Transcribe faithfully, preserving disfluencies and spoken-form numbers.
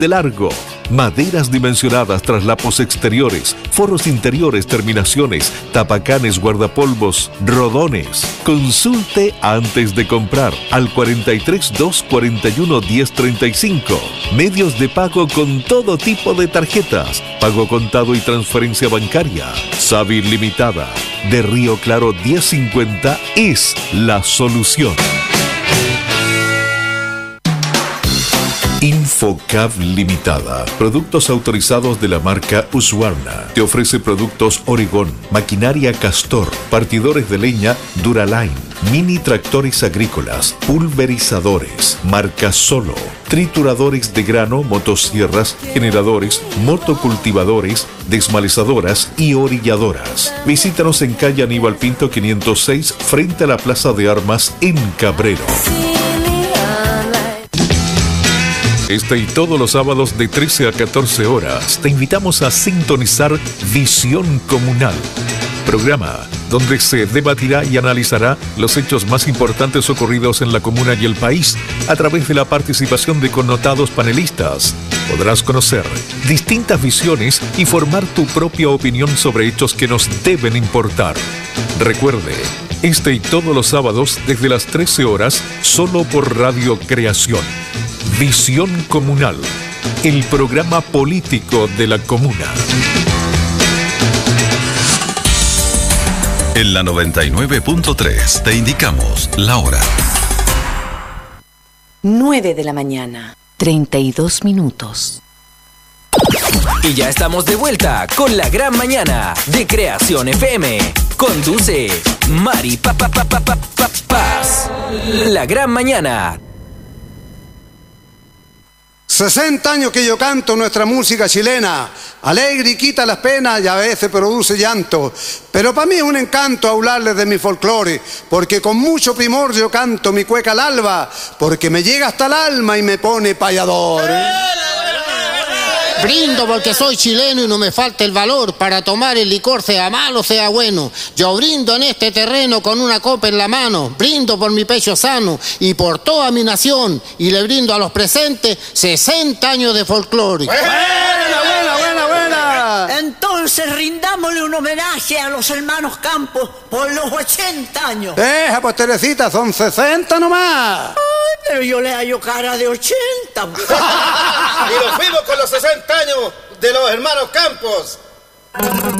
de largo. Maderas dimensionadas, traslapos exteriores, forros interiores, terminaciones, tapacanes, guardapolvos, rodones. Consulte antes de comprar al cuarenta y tres, dos cuarenta y uno, diez treinta y cinco. Medios de pago con todo tipo de tarjetas, pago contado y transferencia bancaria. Savvy Limitada, de Río Claro diez cincuenta, es la solución. Infocab Limitada, productos autorizados de la marca Husqvarna. Te ofrece productos Oregón, maquinaria Castor, partidores de leña Duraline, mini tractores agrícolas, pulverizadores, marca Solo, trituradores de grano, motosierras, generadores, motocultivadores, desmalezadoras y orilladoras. Visítanos en calle Aníbal Pinto quinientos seis, frente a la Plaza de Armas en Cabrero. Este y todos los sábados de trece a catorce horas te invitamos a sintonizar Visión Comunal, programa donde se debatirá y analizará los hechos más importantes ocurridos en la comuna y el país a través de la participación de connotados panelistas. Podrás conocer distintas visiones y formar tu propia opinión sobre hechos que nos deben importar. Recuerde, este y todos los sábados desde las trece horas, solo por Radio Creación. Visión Comunal, el programa político de la comuna. En la noventa y nueve punto tres te indicamos la hora. nueve de la mañana, treinta y dos minutos. Y ya estamos de vuelta con la gran mañana de Creación F M. Conduce Mari pa, pa, pa, pa, pa, pa, Paz. La gran mañana. sesenta años que yo canto nuestra música chilena, alegre y quita las penas y a veces produce llanto. Pero para mí es un encanto hablarles de mi folclore, porque con mucho primor yo canto mi cueca al alba, porque me llega hasta el alma y me pone payador. Brindo porque soy chileno y no me falta el valor para tomar el licor, sea malo, sea bueno. Yo brindo en este terreno con una copa en la mano. Brindo por mi pecho sano y por toda mi nación. Y le brindo a los presentes sesenta años de folclore. ¡Buena, buena, buena, buena! Entonces rindámosle un homenaje a los hermanos Campos por los ochenta años. Deja, pues Teresita, son sesenta nomás. Ay, pero yo le hallo cara de ochenta. Y nos fuimos con los sesenta años de los hermanos Campos.